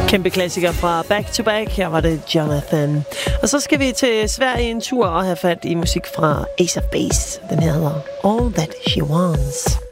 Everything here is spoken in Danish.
Kæmpe klassiker fra Back to Back. Her var det Jonathan. Og så skal vi til Sverige en tur og have fat i musik fra Ace of Base. Den her hedder All That She Wants.